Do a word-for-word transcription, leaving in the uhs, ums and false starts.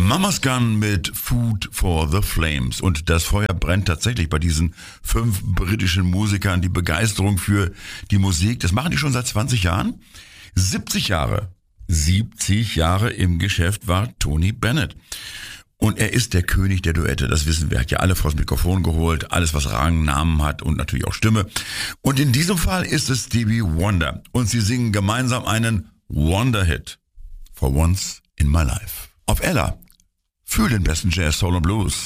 Mama's Gun mit Food for the Flames. Und das Feuer brennt tatsächlich bei diesen fünf britischen Musikern. Die Begeisterung für die Musik, das machen die schon seit zwanzig Jahren. siebzig Jahre, siebzig Jahre im Geschäft war Tony Bennett. Und er ist der König der Duette, das wissen wir. Er hat ja alle vors Mikrofon geholt, alles was Rang, Namen hat und natürlich auch Stimme. Und in diesem Fall ist es Stevie Wonder. Und sie singen gemeinsam einen Wonder-Hit. For Once in My Life. Auf Ella. Fühl den besten Jazz, Soul und Blues.